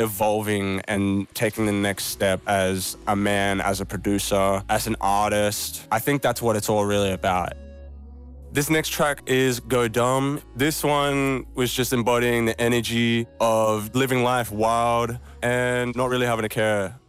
evolving and taking the next step as a man, as a producer, as an artist. I think that's what it's all really about. This next track is Go Dumb. This one was just embodying the energy of living life wild and not really having a care